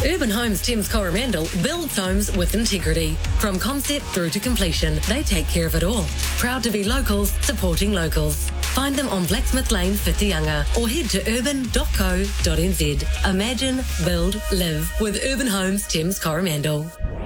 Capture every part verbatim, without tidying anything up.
Urban Homes Thames Coromandel builds homes with integrity. From concept through to completion, they take care of it all. Proud to be locals, supporting locals. Find them on Blacksmith Lane, Whitianga, or head to urban dot co dot n z. Imagine, build, live with Urban Homes Thames Coromandel.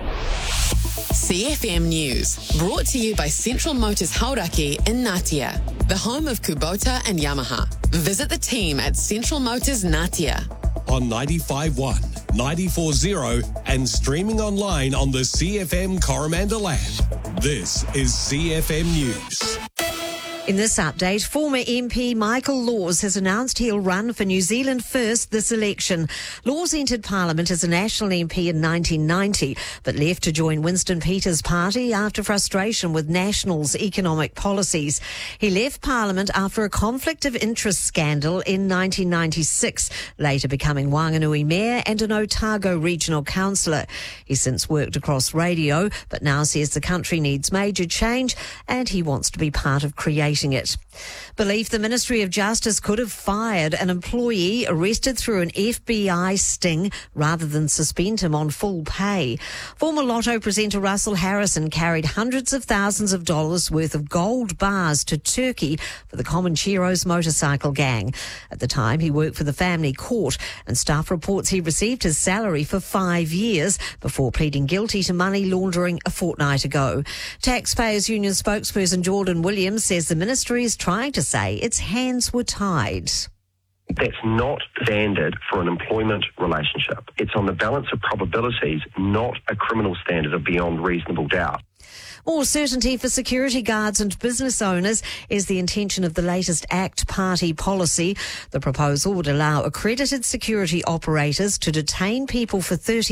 C F M News, brought to you by Central Motors Hauraki in Ngatea, the home of Kubota and Yamaha. Visit the team at Central Motors Ngatea. On ninety-five point one, ninety-four point zero and streaming online on the C F M Coromandel app. This is C F M News. In this update, former M P Michael Laws has announced he'll run for New Zealand First this election. Laws entered Parliament as a National M P in nineteen ninety, but left to join Winston Peters' party after frustration with National's economic policies. He left Parliament after a conflict of interest scandal in nineteen ninety-six, later becoming Whanganui Mayor and an Otago Regional Councillor. He's since worked across radio, but now says the country needs major change and he wants to be part of creating it. Belief the Ministry of Justice could have fired an employee arrested through an F B I sting rather than suspend him on full pay. Former Lotto presenter Russell Harrison carried hundreds of thousands of dollars worth of gold bars to Turkey for the Comancheros motorcycle gang. At the time, he worked for the family court, and staff reports he received his salary for five years before pleading guilty to money laundering a fortnight ago. Taxpayers Union spokesperson Jordan Williams says the ministry is trying to say its hands were tied. That's not standard for an employment relationship. It's on the balance of probabilities, not a criminal standard of beyond reasonable doubt. More certainty for security guards and business owners is the intention of the latest ACT Party policy. The proposal would allow accredited security operators to detain people for thirty